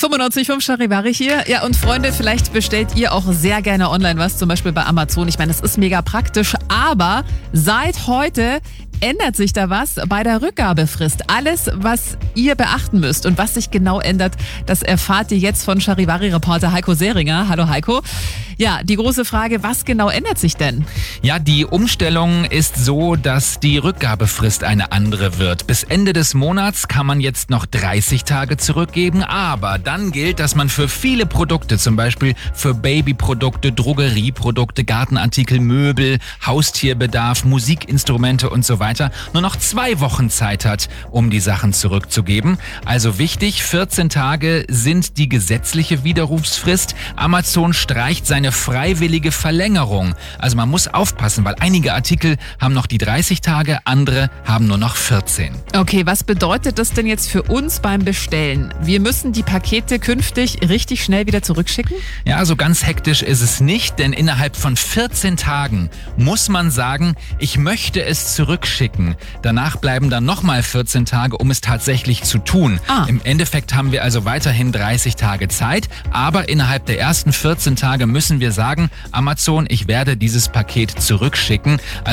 95.5 Charivari hier. Ja, und Freunde, vielleicht bestellt ihr auch sehr gerne online was, zum Beispiel bei Amazon. Ich meine, das ist mega praktisch, aber seit heute ändert sich da was bei der Rückgabefrist. Alles, was ihr beachten müsst und was sich genau ändert, das erfahrt ihr jetzt von Charivari-Reporter Heiko Seringer. Hallo Heiko. Ja, die große Frage, was genau ändert sich denn? Ja, die Umstellung ist so, dass die Rückgabefrist eine andere wird. Bis Ende des Monats kann man jetzt noch 30 Tage zurückgeben, aber dann gilt, dass man für viele Produkte, zum Beispiel für Babyprodukte, Drogerieprodukte, Gartenartikel, Möbel, Haustierbedarf, Musikinstrumente und so weiter, nur noch 2 Wochen Zeit hat, um die Sachen zurückzugeben. Also wichtig, 14 Tage sind die gesetzliche Widerrufsfrist. Amazon streicht seine freiwillige Verlängerung. Also man muss aufpassen, weil einige Artikel haben noch die 30 Tage, andere haben nur noch 14. Okay, was bedeutet das denn jetzt für uns beim Bestellen? Wir müssen die Pakete künftig richtig schnell wieder zurückschicken? Ja, so ganz hektisch ist es nicht, denn innerhalb von 14 Tagen muss man sagen, ich möchte es zurückschicken. Danach bleiben dann nochmal 14 Tage, um es tatsächlich zu tun. Im Endeffekt haben wir also weiterhin 30 Tage Zeit, aber innerhalb der ersten 14 Tage müssen wir sagen, Amazon, ich werde dieses Paket zurückschicken.